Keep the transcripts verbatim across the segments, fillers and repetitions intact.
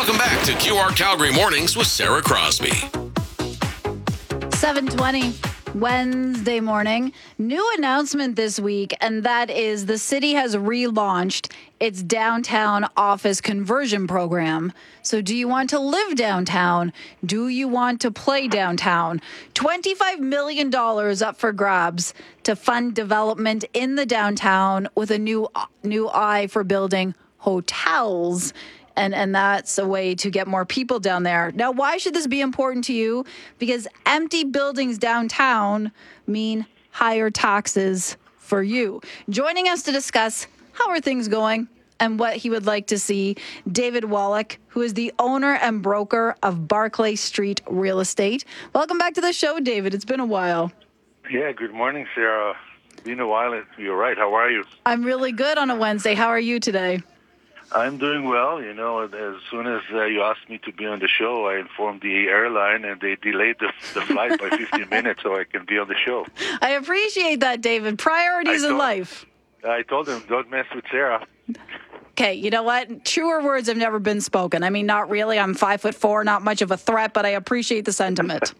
Welcome back to Q R Calgary Mornings with Sarah Crosby. seven twenty Wednesday morning. New announcement this week, and that is the city has relaunched its downtown office conversion program. So do you want to live downtown? Do you want to play downtown? twenty-five million dollars up for grabs to fund development in the downtown with a new new eye for building hotels. And and that's a way to get more people down there. Now, why should this be important to you? Because empty buildings downtown mean higher taxes for you. Joining us to discuss how are things going and what he would like to see, David Wallach, who is the owner and broker of Barclay Street Real Estate. Welcome back to the show, David. It's been a while. Yeah, good morning, Sarah. Been a while. You're right. How are you? I'm really good on a Wednesday. How are you today? I'm doing well. You know, as soon as uh, you asked me to be on the show, I informed the airline, and they delayed the, the flight by fifteen minutes so I can be on the show. I appreciate that, David. Priorities told, in life. I told them, don't mess with Sarah. Okay, you know what? Truer words have never been spoken. I mean, not really. I'm five foot four, not much of a threat, but I appreciate the sentiment.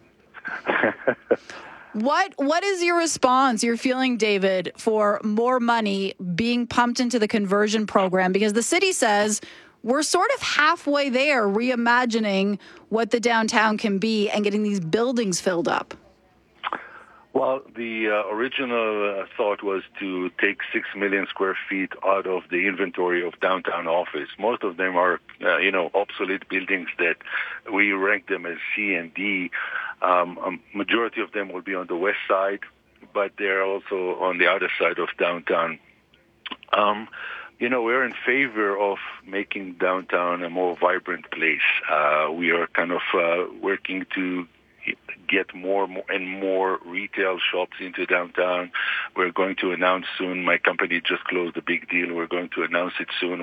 What What is your response, you're feeling, David, for more money being pumped into the conversion program? Because the city says we're sort of halfway there, reimagining what the downtown can be and getting these buildings filled up. Well, the uh, original uh, thought was to take six million square feet out of the inventory of downtown office. Most of them are, uh, you know, obsolete buildings that we rank them as C and D. Um, a majority of them will be on the west side, but they're also on the other side of downtown. Um, you know, we're in favor of making downtown a more vibrant place. Uh, we are kind of uh, working to get more, more and more retail shops into downtown. We're going to announce soon. My company just closed a big deal. We're going to announce it soon.